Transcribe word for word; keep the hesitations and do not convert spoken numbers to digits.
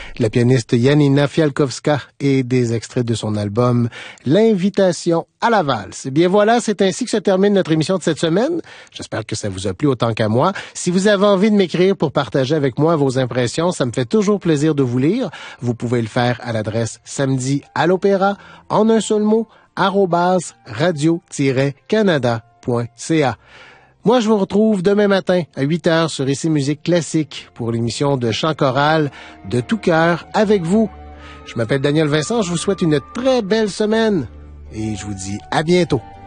la pianiste Janina Fialkowska et des extraits de son album L'invitation à la valse. Eh bien voilà, c'est ainsi que se termine notre émission de cette semaine. J'espère que ça vous a plu autant qu'à moi. Si vous avez envie de m'écrire pour partager avec moi vos impressions, ça me fait toujours plaisir de vous lire. Vous pouvez le faire à l'adresse samedi à l'opéra, en un seul mot, arobase radio-canada point c a. Moi, je vous retrouve demain matin à huit heures sur Ici Musique Classique pour l'émission de chant choral de tout cœur avec vous. Je m'appelle Daniel Vincent, je vous souhaite une très belle semaine et je vous dis à bientôt.